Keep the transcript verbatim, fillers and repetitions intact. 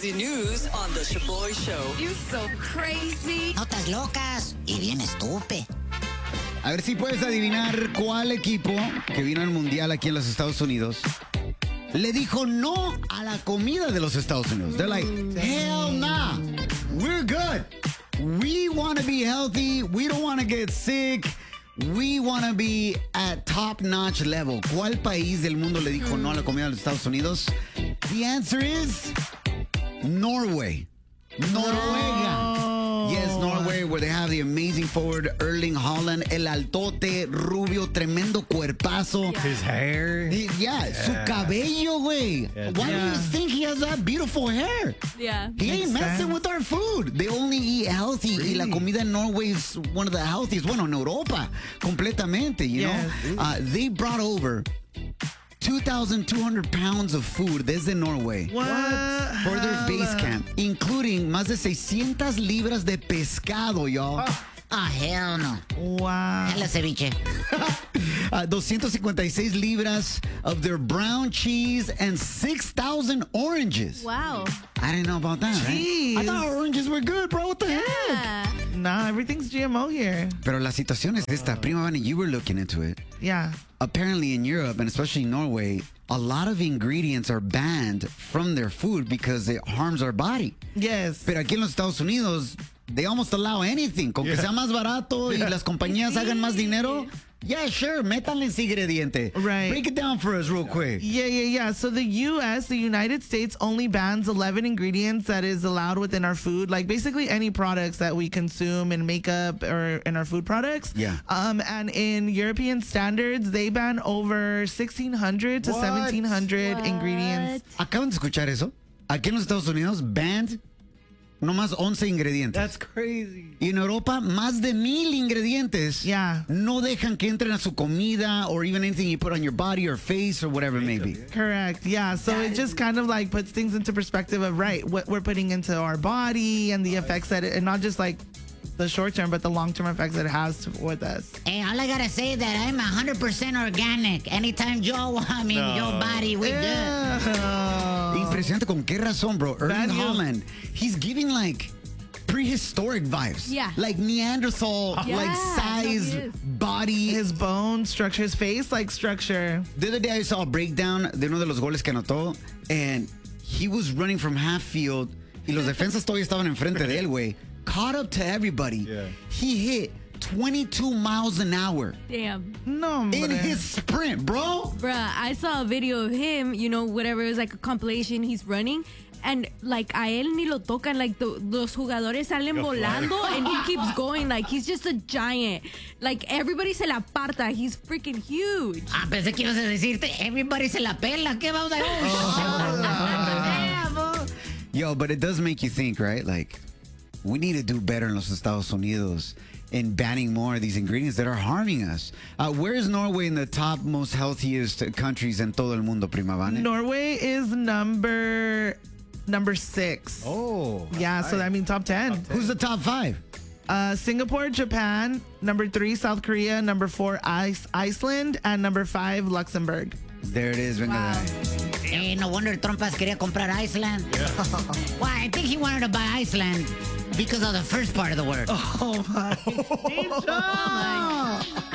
crazy news on the Shaboy Show. You so crazy. Notas locas y bien estúpido. A ver si puedes adivinar cuál equipo que vino al Mundial aquí en los Estados Unidos le dijo no a la comida de los Estados Unidos. They're like, hell nah, we're good. We want to be healthy. We don't want to get sick. We want to be at top-notch level. ¿Cuál país del mundo le dijo no a la comida de los Estados Unidos? The answer is Norway. Noruega. Yes, Norway, where they have the amazing forward Erling Haaland, el altote, rubio, tremendo cuerpazo. His hair. He- yeah, su cabello, güey. Yeah. Why do Yeah. you think he has that beautiful hair? Yeah. He ain't Makes messing sense. with our food. They only eat healthy. Y la comida en Norway is one of the healthiest. Bueno, en Europa, completamente, you Yes. know. Uh, they brought over two thousand two hundred pounds of food desde Norway. What? For their base Hala. camp, including más de seiscientas libras de pescado, y'all. Ah, hell no. Wow. Dale ceviche. Uh, two hundred fifty-six libras of their brown cheese and six thousand oranges. Wow. I didn't know about that. right? Jeez. I thought oranges were good, bro. What the heck? Yeah. Nah, everything's G M O here. Pero la situación es esta. Prima Vani, you were looking into it. Yeah. Apparently in Europe, and especially Norway, a lot of ingredients are banned from their food because it harms our body. Yes. Pero aquí en los Estados Unidos, they almost allow anything. Con que sea más barato y las compañías hagan más dinero. Yeah, sure. Métanle ese ingrediente. Right. Break it down for us real quick. Yeah, yeah, yeah. So the U S, the United States, only bans eleven ingredients that is allowed within our food. Like basically any products that we consume in makeup or in our food products. Yeah. Um, and in European standards, they ban over sixteen hundred to What? seventeen hundred What? ingredients. ¿Acaban de escuchar eso? Aquí en los Estados Unidos, banned nomás once ingredientes. That's crazy. Y en Europa, más de mil ingredientes Yeah. no dejan que entren a su comida or even anything you put on your body or face or whatever it may be. Correct. Yeah. So it just kind of like puts things into perspective of right what we're putting into our body and the effects that it, and not just like the short term, but the long term effects that it has with us. Hey, all I gotta say is that I'm one hundred percent organic. Anytime Joe, I mean, your body, we good. Yeah. Impresionante. ¿Con qué razón, bro? Erling That is- Haaland, he's giving like prehistoric vibes. Yeah. Like Neanderthal, Yeah, like no, size, he is. body. His bone structure, his face like structure. The other day I saw a breakdown de uno de los goles que anotó, and he was running from half field, y los defensas todavía estaban enfrente de él, güey. Caught up to everybody. Yeah. He hit twenty-two miles an hour Damn. No, in hombre. his sprint, bro. Bruh, I saw a video of him, you know, whatever, it was like a compilation, he's running. And like a él ni lo tocan, like the, los jugadores salen volando and he keeps going, like he's just a giant. Like everybody se la aparta, he's freaking huge. Ah, pensé que ibas a decirte, everybody se la pela. ¿Qué vamos a ver? Yo, but it does make you think, right? Like, we need to do better in los Estados Unidos in banning more of these ingredients that are harming us. Uh, where is Norway in the top most healthiest countries en todo el mundo, Prima Vane? Norway is number number six. Oh. Yeah, so that means top ten. Who's the top five? Uh, Singapore, Japan, number three, South Korea, number four, Ice, Iceland, and number five, Luxembourg. There it is. Venga Wow. de ahí. Hey, no wonder Trumpas quería comprar Iceland. Why, I think he wanted to buy Iceland because of the first part of the word. Oh my. Oh my